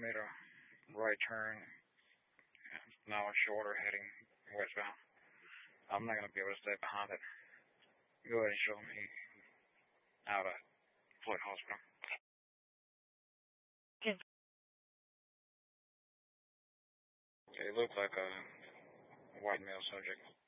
made a right turn. Now it's shorter heading westbound. I'm not going to be able to stay behind it. Go ahead and show me out of Floyd Hospital. It looks like a white male subject.